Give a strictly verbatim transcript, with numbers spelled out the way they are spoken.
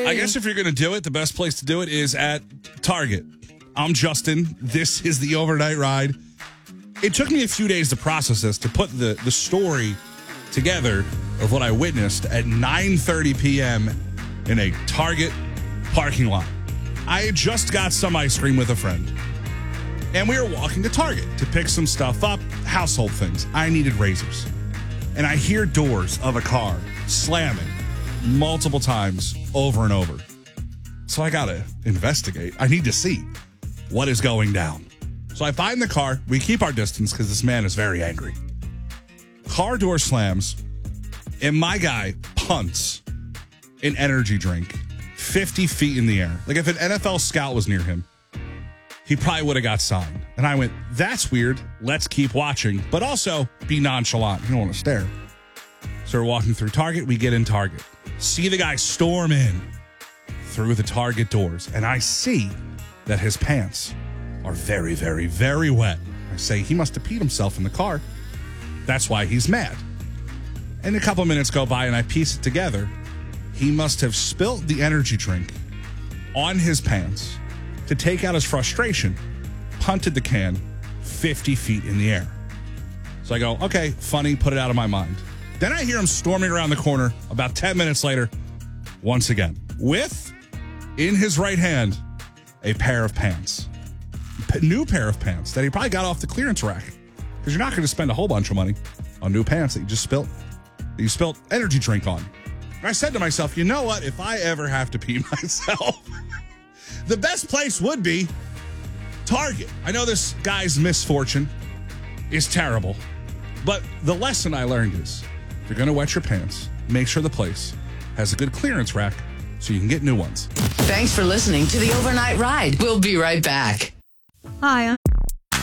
I guess if you're going to do it, the best place to do it is at Target. I'm Justin. This is the Overnight Ride. It took me a few days to process this, to put the, the story together of what I witnessed at nine thirty p.m. in a Target parking lot. I had just got some ice cream with a friend, and we were walking to Target to pick some stuff up, household things. I needed razors. And I hear doors of a car slamming multiple times over and over. So I got to investigate. I need to see what is going down. So I find the car. We keep our distance because this man is very angry. Car door slams, and my guy punts an energy drink fifty feet in the air. Like if an N F L scout was near him, he probably would have got signed. And I went, that's weird. Let's keep watching, but also be nonchalant. You don't want to stare. So we're walking through Target. We get in Target. See the guy storm in through the Target doors, and I see that his pants are very, very, very wet. I say he must have peed himself in the car. That's why he's mad. And a couple minutes go by, and I piece it together. He must have spilt the energy drink on his pants to take out his frustration, punted the can fifty feet in the air. So I go, okay, funny, put it out of my mind. Then I hear him storming around the corner about ten minutes later, once again, with, in his right hand, a pair of pants. P- new pair of pants that he probably got off the clearance rack. Because you're not going to spend a whole bunch of money on new pants that you just spilt, that you spilt energy drink on. And I said to myself, you know what? If I ever have to pee myself, the best place would be Target. I know this guy's misfortune is terrible, but the lesson I learned is if you're going to wet your pants, make sure the place has a good clearance rack so you can get new ones. Thanks for listening to the Overnight Ride. We'll be right back. Hi,